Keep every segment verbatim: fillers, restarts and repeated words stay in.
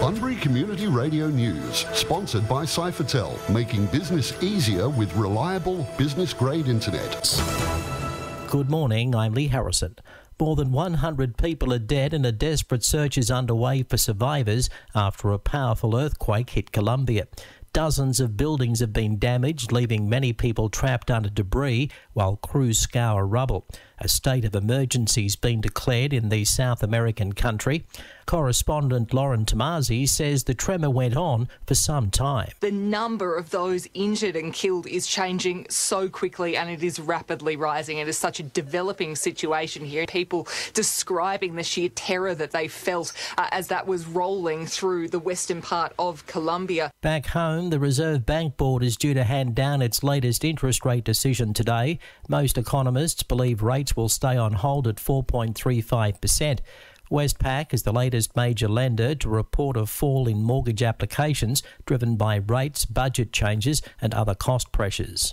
Sunbury Community Radio News, sponsored by Cyphertel, making business easier with reliable business-grade internet. Good morning, I'm Lee Harrison. More than one hundred people are dead and a desperate search is underway for survivors after a powerful earthquake hit Colombia. Dozens of buildings have been damaged, leaving many people trapped under debris while crews scour rubble. A state of emergency has been declared in the South American country. Correspondent Lauren Tomasi says the tremor went on for some time. The number of those injured and killed is changing so quickly and it is rapidly rising. It is such a developing situation here. People describing the sheer terror that they felt uh, as that was rolling through the western part of Colombia. Back home, the Reserve Bank Board is due to hand down its latest interest rate decision today. Most economists believe rates will stay on hold at four point three five percent. Westpac is the latest major lender to report a fall in mortgage applications driven by rates, budget changes and other cost pressures.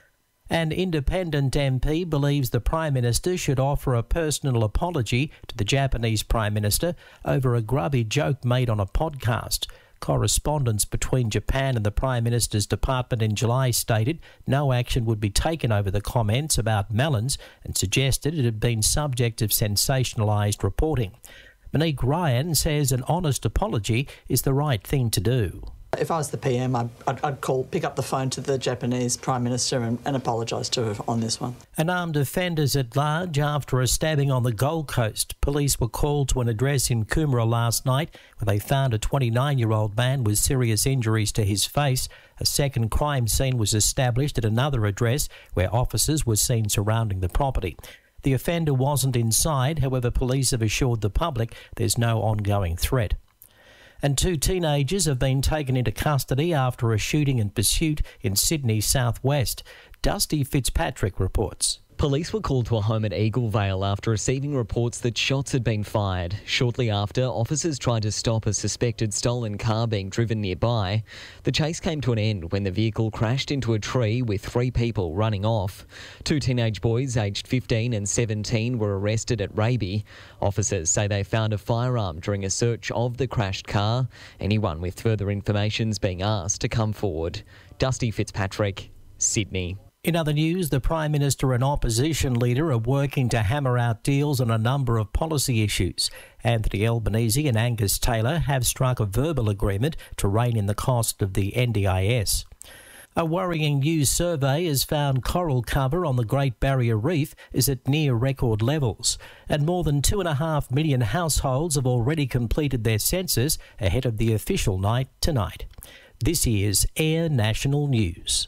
An independent M P believes the Prime Minister should offer a personal apology to the Japanese Prime Minister over a grubby joke made on a podcast. Correspondence between Japan and the Prime Minister's department in July stated no action would be taken over the comments about melons and suggested it had been subject of sensationalised reporting. Monique Ryan says an honest apology is the right thing to do. If I was the P M, I'd, I'd, I'd call, pick up the phone to the Japanese Prime Minister and, and apologise to her on this one. An armed offenders at large after a stabbing on the Gold Coast. Police were called to an address in Coomera last night where they found a twenty-nine-year-old man with serious injuries to his face. A second crime scene was established at another address where officers were seen surrounding the property. The offender wasn't inside, however, police have assured the public there's no ongoing threat. And two teenagers have been taken into custody after a shooting and pursuit in Sydney's southwest. Dusty Fitzpatrick reports. Police were called to a home at Eaglevale after receiving reports that shots had been fired. Shortly after, officers tried to stop a suspected stolen car being driven nearby. The chase came to an end when the vehicle crashed into a tree with three people running off. Two teenage boys aged fifteen and seventeen were arrested at Raby. Officers say they found a firearm during a search of the crashed car. Anyone with further information is being asked to come forward. Dusty Fitzpatrick, Sydney. In other news, the Prime Minister and opposition leader are working to hammer out deals on a number of policy issues. Anthony Albanese and Angus Taylor have struck a verbal agreement to rein in the cost of the N D I S. A worrying new survey has found coral cover on the Great Barrier Reef is at near record levels, and more than two and a half million households have already completed their census ahead of the official night tonight. This is Air National News.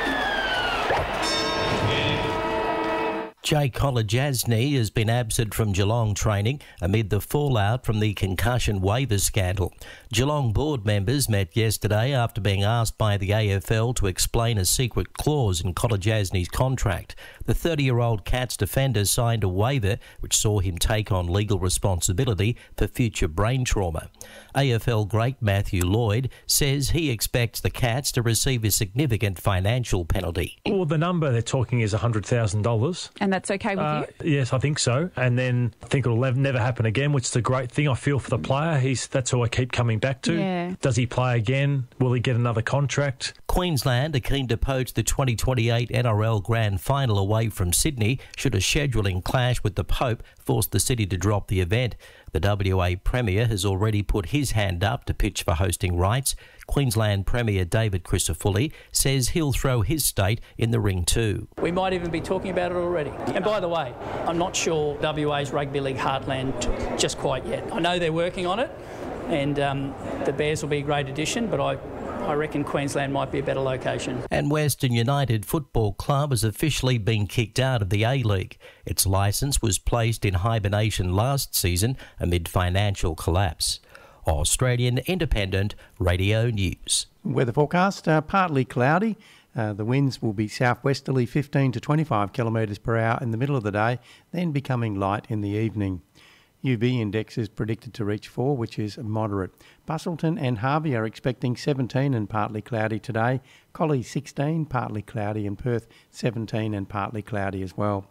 Jake Kolodjasny has been absent from Geelong training amid the fallout from the concussion waiver scandal. Geelong board members met yesterday after being asked by the A F L to explain a secret clause in Kolodjasny's contract. The thirty-year-old Cats defender signed a waiver which saw him take on legal responsibility for future brain trauma. A F L great Matthew Lloyd says he expects the Cats to receive a significant financial penalty. Well, the number they're talking is one hundred thousand dollars. And that's okay with uh, you? Yes, I think so. And then I think it'll never happen again, which is a great thing. I feel for the player. He's That's who I keep coming back to. Yeah. Does he play again? Will he get another contract? Queensland are keen to poach the twenty twenty-eight N R L Grand Final away from Sydney should a scheduling clash with the Pope force the city to drop the event. The W A Premier has already put his hand up to pitch for hosting rights. Queensland Premier David Crisafulli says he'll throw his state in the ring too. We might even be talking about it already. And by the way, I'm not sure W A's Rugby League heartland just quite yet. I know they're working on it, and um, the Bears will be a great addition, but I I reckon Queensland might be a better location. And Western United Football Club has officially been kicked out of the A-League. Its licence was placed in hibernation last season amid financial collapse. Australian Independent Radio News. Weather forecast, uh, partly cloudy. Uh, the winds will be southwesterly fifteen to twenty-five kilometres per hour in the middle of the day, then becoming light in the evening. U V index is predicted to reach four, which is moderate. Busselton and Harvey are expecting seventeen and partly cloudy today. Collie sixteen, partly cloudy, and Perth seventeen and partly cloudy as well.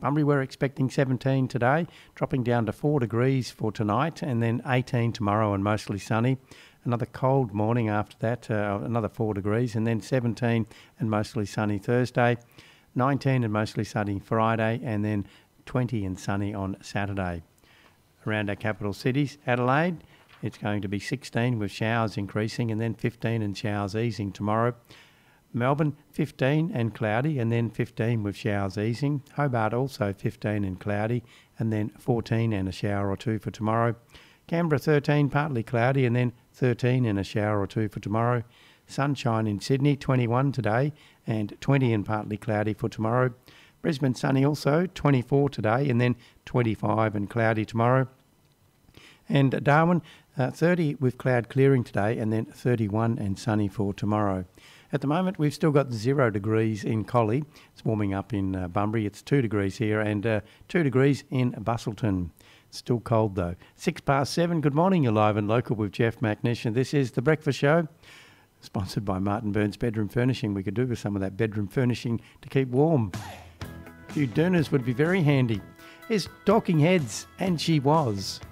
Bunbury, we're expecting seventeen today, dropping down to four degrees for tonight, and then eighteen tomorrow and mostly sunny. Another cold morning after that, uh, another four degrees, and then seventeen and mostly sunny Thursday, nineteen and mostly sunny Friday, and then twenty and sunny on Saturday. Around our capital cities, Adelaide, it's going to be sixteen with showers increasing, and then fifteen and showers easing tomorrow. Melbourne, fifteen and cloudy, and then fifteen with showers easing. Hobart also fifteen and cloudy, and then fourteen and a shower or two for tomorrow. Canberra, thirteen, partly cloudy, and then thirteen and a shower or two for tomorrow. Sunshine in Sydney, twenty-one today, and twenty and partly cloudy for tomorrow. Brisbane, sunny also, twenty-four today, and then twenty-five and cloudy tomorrow. And Darwin, uh, thirty with cloud clearing today, and then thirty-one and sunny for tomorrow. At the moment, we've still got zero degrees in Collie. It's warming up in uh, Bunbury. It's two degrees here, and uh, two degrees in Busselton. Still cold though. Six past seven. Good morning. You're live and local with Jeff McNish, and this is The Breakfast Show, sponsored by Martin Burns Bedroom Furnishing. We could do with some of that bedroom furnishing to keep warm. A few dooners would be very handy. Here's Talking Heads, and She Was.